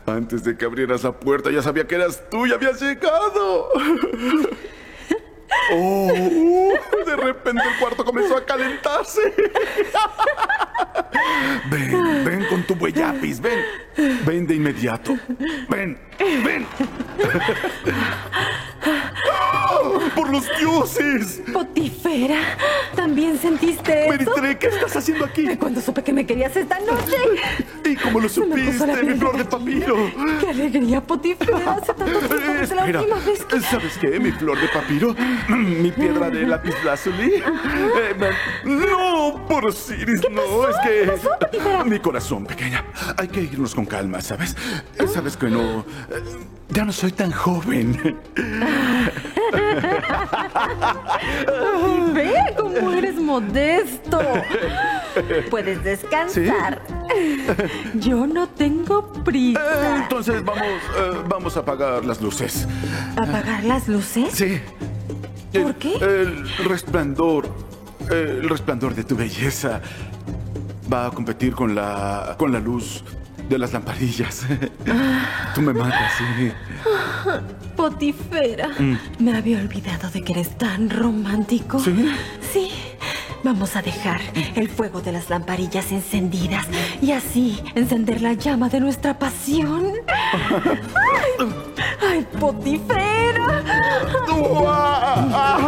Antes de que abrieras la puerta ya sabía que eras tú y habías llegado. Oh, de repente el cuarto comenzó a calentarse. Ven con tu huellapis, ven. Ven de inmediato. Ven. ¡Oh, por los dioses! Potifera, ¿también sentiste eso? Meritre, ¿qué estás haciendo aquí? Cuando supe que me querías esta noche. ¿Y cómo lo Se me puso la supiste, mi piel flor de de papiro? ¡Qué alegría, Potifera! Hace tanto tiempo desde la Espera, última vez que... ¿sabes qué? Mi flor de papiro, mi piedra de lapislázuli. No, por Osiris, no, pasó? es que... ¿Qué pasó, Potifera? Mi corazón, pequeña. Hay que irnos con calma, ¿sabes? Sabes que no... Ya no soy tan joven. Ve cómo eres modesto. Puedes descansar. Yo no tengo prisa. Entonces vamos a apagar las luces. ¿Apagar las luces? Sí. ¿Por qué? El resplandor de tu belleza va a competir con la luz de las lamparillas. Tú me matas, sí. Potifera, me había olvidado de que eres tan romántico. ¿Sí? Sí. Vamos a dejar el fuego de las lamparillas encendidas y así encender la llama de nuestra pasión. ¡Ay, Potifera!